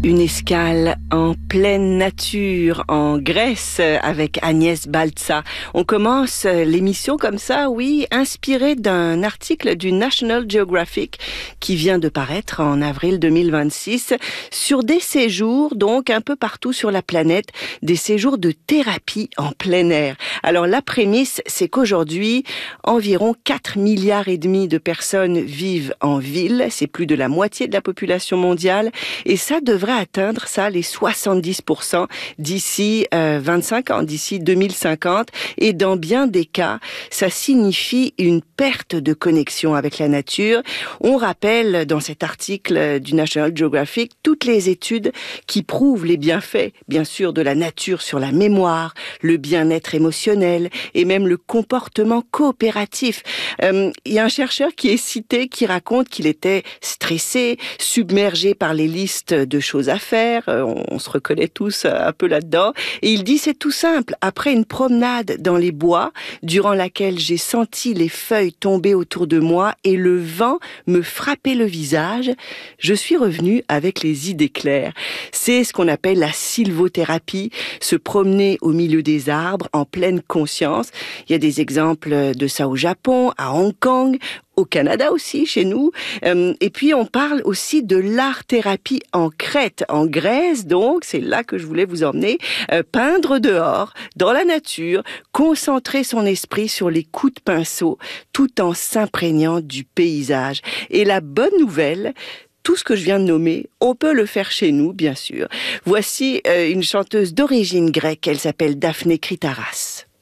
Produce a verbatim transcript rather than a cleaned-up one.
Une escale en pleine nature, en Grèce, avec Agnès Baltza. On commence l'émission comme ça, oui, inspirée d'un article du National Geographic qui vient de paraître en avril deux mille vingt-six sur des séjours, donc un peu partout sur la planète, des séjours de thérapie en plein air. Alors la prémisse, c'est qu'aujourd'hui, environ quatre milliards et demi de personnes vivent en ville, c'est plus de la moitié de la population mondiale, et ça devrait atteindre ça les soixante-dix pour cent d'ici euh, vingt-cinq ans, d'ici deux mille cinquante. Et dans bien des cas, ça signifie une perte de connexion avec la nature. On rappelle dans cet article du National Geographic toutes les études qui prouvent les bienfaits, bien sûr, de la nature sur la mémoire, le bien-être émotionnel et même le comportement coopératif. Euh, il y a un chercheur qui est cité qui raconte qu'il était stressé, submergé par les listes de choses à faire, on, on se reconnaît tous un peu là-dedans, et il dit c'est tout simple, après une promenade dans les bois, durant laquelle j'ai senti les feuilles tomber autour de moi et le vent me frapper le visage, je suis revenu avec les idées claires. C'est ce qu'on appelle la sylvothérapie, se promener au milieu des arbres en pleine conscience. Il y a des exemples de ça au Japon, à Hong Kong, au Canada aussi, chez nous. Euh, et puis, on parle aussi de l'art-thérapie en Crète, en Grèce, donc, c'est là que je voulais vous emmener, euh, peindre dehors, dans la nature, concentrer son esprit sur les coups de pinceau, tout en s'imprégnant du paysage. Et la bonne nouvelle, tout ce que je viens de nommer, on peut le faire chez nous, bien sûr. Voici euh, une chanteuse d'origine grecque, elle s'appelle Daphné Kritaras.